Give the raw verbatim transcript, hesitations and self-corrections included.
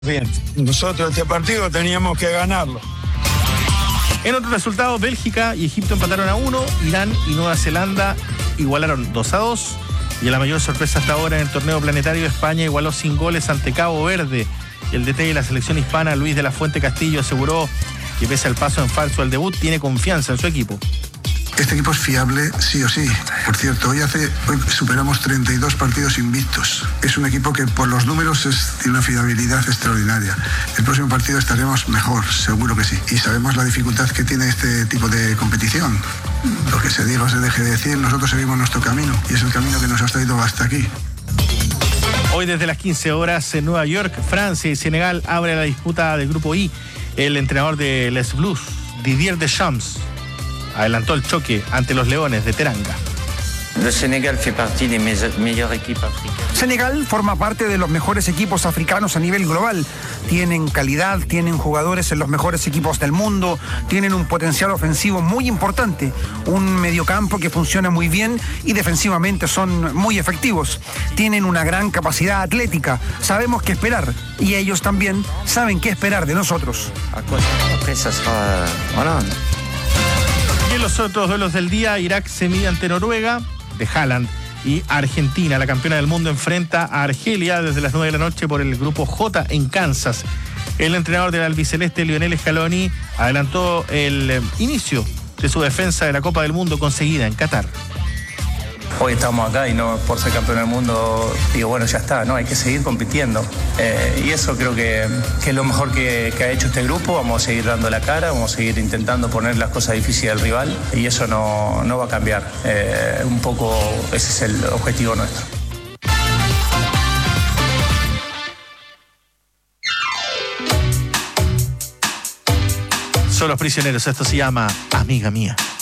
Bien, nosotros este partido teníamos que ganarlo. En otro resultado, Bélgica y Egipto empataron a uno, Irán y Nueva Zelanda igualaron dos a dos, y en la mayor sorpresa hasta ahora en el torneo planetario, España igualó sin goles ante Cabo Verde. El D T de la selección hispana, Luis de la Fuente Castillo, aseguró que pese al paso en falso al debut, tiene confianza en su equipo. Este equipo es fiable sí o sí. Por cierto, hoy, hace, hoy superamos treinta y dos partidos invictos. Es un equipo que por los números es, tiene una fiabilidad extraordinaria. El próximo partido estaremos mejor, seguro que sí. Y sabemos la dificultad que tiene este tipo de competición. Lo que se diga o se deje de decir, nosotros seguimos nuestro camino. Y es el camino que nos ha traído hasta aquí. Hoy desde las quince horas en Nueva York, Francia y Senegal abre la disputa del grupo I. El entrenador de Les Blues, Didier Deschamps, adelantó el choque ante los Leones de Teranga. El Senegal fait partie des meilleures équipes africaines. Senegal forma parte de los mejores equipos africanos a nivel global. Tienen calidad, tienen jugadores en los mejores equipos del mundo, tienen un potencial ofensivo muy importante, un mediocampo que funciona muy bien y defensivamente son muy efectivos. Tienen una gran capacidad atlética, sabemos qué esperar y ellos también saben qué esperar de nosotros. Après, ça sera, voilà. Y en los otros duelos del día, Irak se mide ante Noruega, de Haaland, y Argentina, la campeona del mundo, enfrenta a Argelia desde las nueve de la noche por el grupo J en Kansas. El entrenador del albiceleste, Lionel Scaloni, adelantó el inicio de su defensa de la Copa del Mundo conseguida en Qatar. Hoy estamos acá y no por ser campeón del mundo, digo, bueno, ya está, ¿no? Hay que seguir compitiendo. Eh, y eso creo que, que es lo mejor que, que ha hecho este grupo. Vamos a seguir dando la cara, vamos a seguir intentando poner las cosas difíciles al rival y eso no, no va a cambiar. Eh, un poco ese es el objetivo nuestro. Son los prisioneros, esto se llama Amiga Mía.